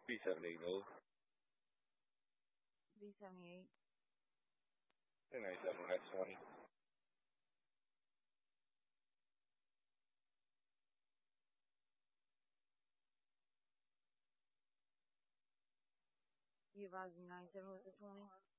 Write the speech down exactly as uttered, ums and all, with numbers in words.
three seven eight zero. three seventy-eight. three nine seven X twenty. You advised me nine seven with the twenty?